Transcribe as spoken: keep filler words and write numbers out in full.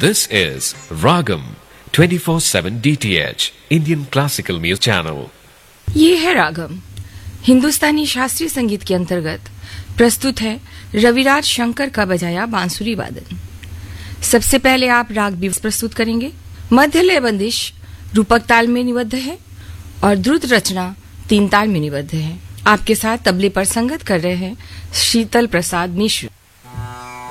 This is Ragam twenty-four seven D T H Indian Classical Music Channel. ये है रागम, हिंदुस्तानी शास्त्रीय संगीत के अंतर्गत प्रस्तुत है रविराज शंकर का बजाया बांसुरी वादन। सबसे पहले आप राग बीव्स प्रस्तुत करेंगे। मध्य लय बंदिश रूपक ताल में निबद्ध है और द्रुत रचना तीन ताल में निबद्ध है। आपके साथ तबले पर संगत कर रहे हैं शीतल प्रसाद मिश्र।